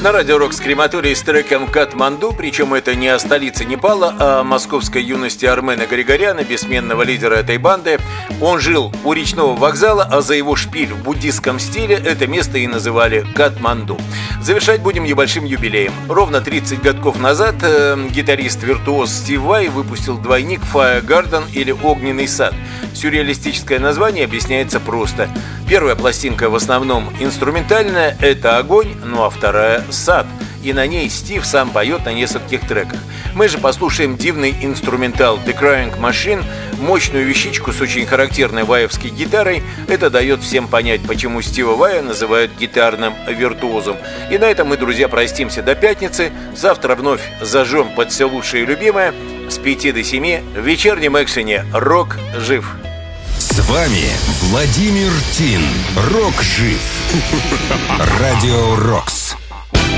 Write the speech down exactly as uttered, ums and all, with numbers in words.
На радио «Рок» с крематорией с треком «Катманду», причем это не о столице Непала, а о московской юности Армена Григоряна, бессменного лидера этой банды. Он жил у речного вокзала, а за его шпиль в буддистском стиле это место и называли Катманду. Завершать будем небольшим юбилеем. Ровно тридцать годков назад э, гитарист-виртуоз Стив Vai выпустил двойник Fire Garden или «Огненный сад». Сюрреалистическое название объясняется просто. Первая пластинка в основном инструментальная, это огонь, ну а вторая — сад. И на ней Стив сам поет на нескольких треках. Мы же послушаем дивный инструментал The Crying Machine, мощную вещичку с очень характерной ваевской гитарой. Это дает всем понять, почему Стива Вая называют гитарным виртуозом. И на этом мы, друзья, простимся до пятницы. Завтра вновь зажжем под все лучшее и любимое с пяти до семи в вечернем экшене «Рок жив». С вами Владимир Тин. Рок жив. Радио Рокс.